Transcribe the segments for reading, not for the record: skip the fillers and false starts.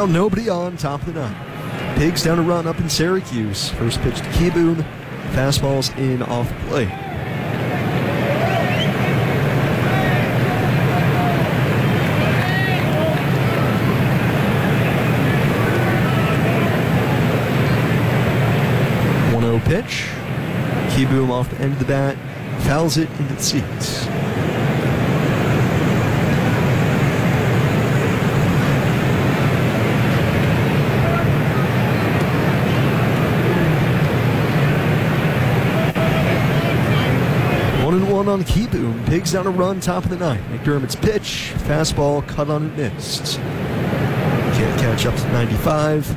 nobody on, top of the 9. Pigs down a run up in Syracuse. First pitch to Kieboom. Fastball's in off the plate. Pitch. Kieboom off the end of the bat, fouls it into the seats. One and one on Kieboom. Pigs down a run, top of the 9. McDermott's pitch, fastball, cut on and missed. Can't catch up to 95.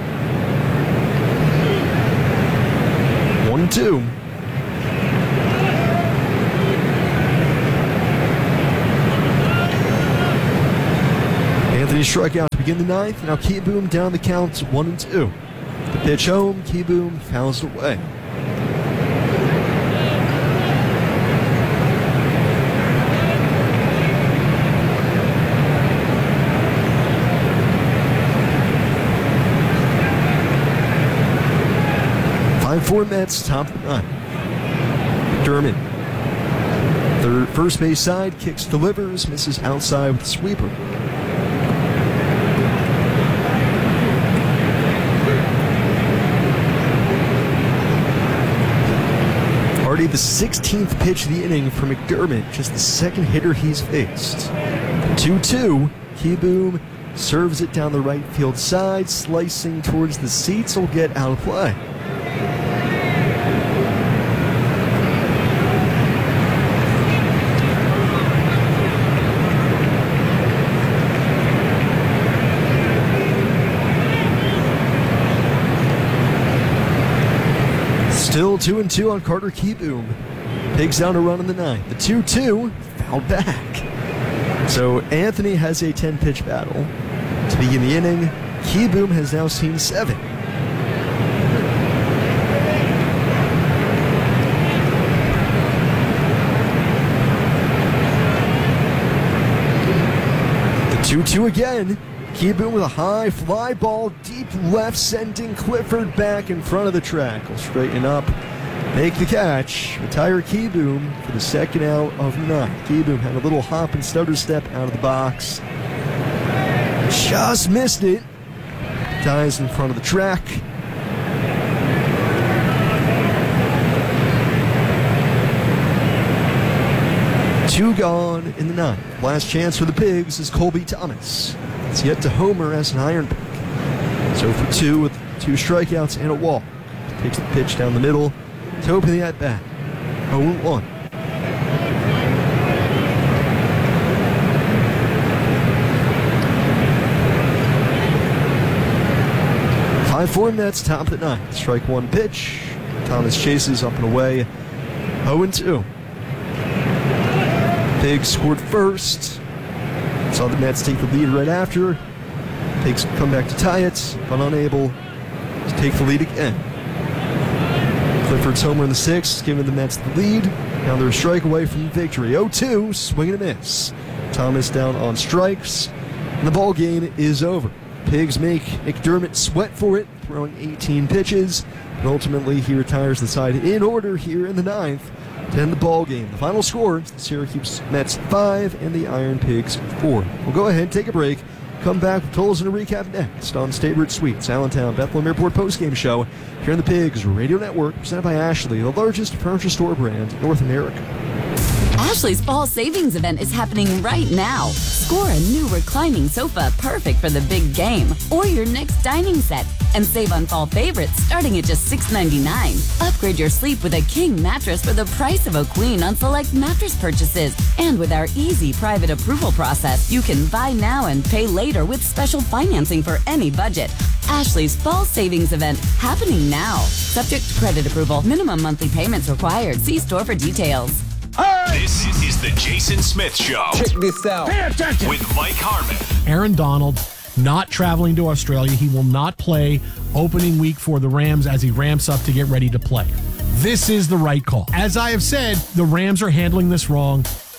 1-2. Anthony strikeout to begin the 9th. Now Kieboom down the count, 1-2. The pitch home, Kieboom fouls it away. Four Mets, top of the 9. McDermott. First base side, kicks, delivers, misses outside with the sweeper. Already the 16th pitch of the inning for McDermott, just the second hitter he's faced. 2-2, Kieboom serves it down the right field side, slicing towards the seats, will get out of play. Still 2-2 on Carter Kieboom. Pigs down a run in the 9th. The 2-2 fouled back. So Anthony has a 10-pitch battle. To begin the inning, Kieboom has now seen 7. The 2-2 again. Kieboom with a high fly ball, deep left, sending Clifford back in front of the track. Will straighten up, make the catch. Retire Kieboom for the second out of 9. Kieboom had a little hop and stutter step out of the box. Just missed it. Dies in front of the track. Two gone in the 9th. Last chance for the Pigs is Colby Thomas. It's yet to homer as an iron pick. So for 2 with 2 strikeouts and a walk. Takes the pitch down the middle to open the at-bat. 0-1. Four Mets, top of the 9th. Strike 1 pitch. Thomas chases up and away. 0-2. Pigs scored first. Saw the Mets take the lead right after. Pigs come back to tie it, but unable to take the lead again. Clifford's homer in the 6th, giving the Mets the lead. Now they're a strike away from victory. 0-2, swing and a miss. Thomas down on strikes, and the ball game is over. Pigs make McDermott sweat for it, throwing 18 pitches, but ultimately he retires the side in order here in the 9th to end the ball game. The final score is the Syracuse Mets 5 and the Iron Pigs 4. We'll go ahead, take a break, come back with totals and a recap next on State Route Suites, Allentown Bethlehem Airport postgame show here on the Pigs Radio Network, presented by Ashley, the largest furniture store brand in North America. Ashley's fall savings event is happening right now. Score a new reclining sofa perfect for the big game or your next dining set and save on fall favorites starting at just $6.99. Upgrade your sleep with a king mattress for the price of a queen on select mattress purchases. And with our easy private approval process, you can buy now and pay later with special financing for any budget. Ashley's fall savings event happening now. Subject to credit approval. Minimum monthly payments required. See store for details. This is the Jason Smith Show. Check this out. Pay attention. With Mike Harmon. Aaron Donald not traveling to Australia. He will not play opening week for the Rams as he ramps up to get ready to play. This is the right call. As I have said, the Rams are handling this wrong.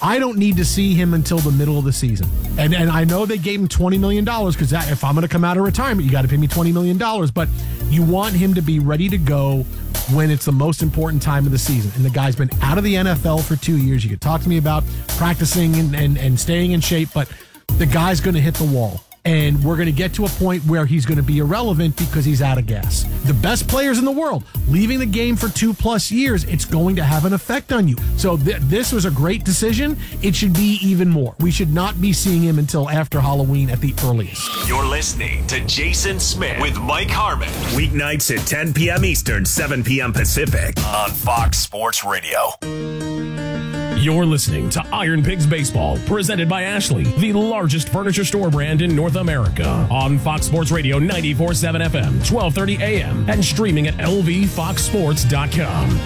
I don't need to see him until the middle of the season. And I know they gave him $20 million because if I'm going to come out of retirement, you got to pay me $20 million. But you want him to be ready to go when it's the most important time of the season. And the guy's been out of the NFL for 2 years. You could talk to me about practicing and staying in shape, but the guy's going to hit the wall. And we're going to get to a point where he's going to be irrelevant because he's out of gas. The best players in the world, leaving the game for 2+ years, it's going to have an effect on you. So this was a great decision. It should be even more. We should not be seeing him until after Halloween at the earliest. You're listening to Jason Smith with Mike Harmon. Weeknights at 10 p.m. Eastern, 7 p.m. Pacific On Fox Sports Radio. You're listening to Iron Pigs Baseball, presented by Ashley, the largest furniture store brand in North America. On Fox Sports Radio 94.7 FM, 1230 AM, and streaming at lvfoxsports.com.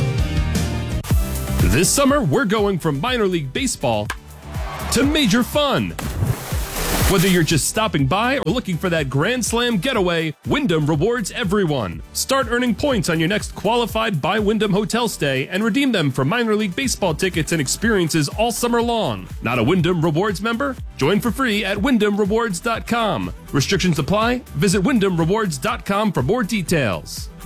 This summer, we're going from minor league baseball to major fun. Whether you're just stopping by or looking for that Grand Slam getaway, Wyndham rewards everyone. Start earning points on your next qualified by Wyndham hotel stay and redeem them for minor league baseball tickets and experiences all summer long. Not a Wyndham Rewards member? Join for free at WyndhamRewards.com. Restrictions apply. Visit WyndhamRewards.com for more details.